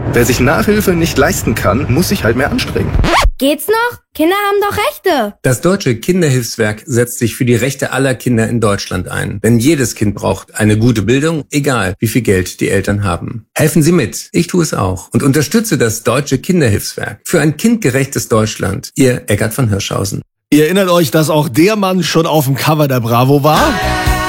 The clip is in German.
Wer sich Nachhilfe nicht leisten kann, muss sich halt mehr anstrengen. Geht's noch? Kinder haben doch Rechte. Das Deutsche Kinderhilfswerk setzt sich für die Rechte aller Kinder in Deutschland ein. Denn jedes Kind braucht eine gute Bildung, egal wie viel Geld die Eltern haben. Helfen Sie mit. Ich tue es auch. Und unterstütze das Deutsche Kinderhilfswerk. Für ein kindgerechtes Deutschland. Ihr Eckart von Hirschhausen. Ihr erinnert euch, dass auch der Mann schon auf dem Cover der Bravo war?